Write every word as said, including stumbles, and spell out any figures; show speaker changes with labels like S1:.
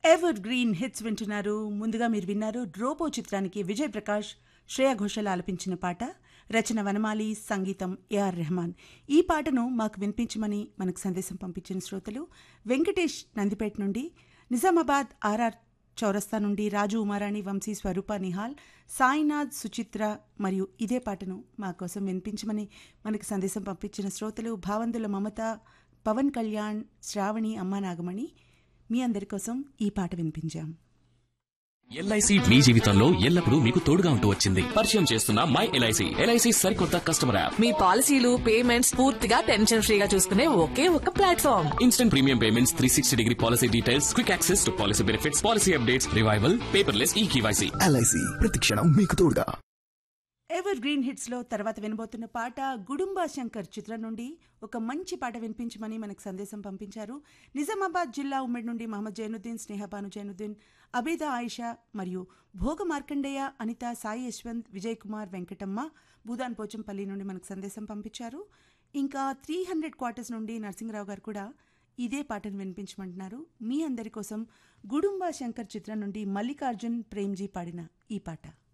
S1: Ever green hits వింటున్నారు. ముందుగా మీరు విన్నారు రోబో చిత్రానికి విజయ్ ప్రకాష్, శ్రేయా ఘోషల్ ఆలపించిన పాట. రచన వనమాలి, సంగీతం ఏఆర్ రెహమాన్. ఈ పాటను మాకు వినిపించమని మనకు సందేశం పంపించిన శ్రోతలు వెంకటేష్ నందిపేట నుండి, నిజామాబాద్ ఆర్ఆర్ చౌరస్తా నుండి రాజు, ఉమారాణి, వంశీ, స్వరూప, నిహాల్, సాయినాథ్, సుచిత్ర మరియు ఇదే పాటను మా కోసం వినిపించమని మనకు సందేశం పంపించిన శ్రోతలు భావంతుల మమత, పవన్ కళ్యాణ్, శ్రావణి, అమ్మ నాగమణి. మీ అందరి కోసం ఈ పాట వినిపించాం.
S2: ఎల్ఐసి మీ జీవితంలో ఎల్లప్పుడూ మీకు తోడుగా ఉంటూ వచ్చింది. పరిచయం చేస్తున్న మై ఎల్ఐసి. ఎల్ఐసి సరికొత్త కస్టమర్ యాప్.
S3: మీ పాలసీలు, పేమెంట్స్ పూర్తిగా టెన్షన్ ఫ్రీగా చూసుకునే ఒకే ఒక platform.
S2: Instant premium payments, three sixty degree policy details, quick access to policy benefits, policy updates, revival, paperless ఈ కేవైసీ.
S4: ఎల్ఐసి ప్రతిక్షణం మీకు తోడుగా.
S1: ఎవర్ గ్రీన్ హిట్స్ లో తర్వాత వినబోతున్న పాట గుడుంబా శంకర్ చిత్రం నుండి ఒక మంచి పాట వినిపించమని మనకు సందేశం పంపించారు. నిజామాబాద్ జిల్లా ఉమ్మడి నుండి మహమ్మద్ జైనుద్దీన్, స్నేహబాను జైనుద్దీన్, అబేదా ఆయిషా మరియు భోగ మార్కండేయ, అనిత, సాయి యశ్వంత్, విజయ్ కుమార్, వెంకటమ్మ, భూదాన్ పోచంపల్లి నుండి మనకు సందేశం పంపించారు. ఇంకా త్రీ హండ్రెడ్ క్వార్టర్స్ నుండి నరసింహరావు గారు కూడా ఇదే పాటను వినిపించమంటున్నారు. మీ అందరి కోసం గుడుంబా శంకర్ చిత్రం నుండి మల్లికార్జున్, ప్రేమ్జీ పాడిన ఈ పాట.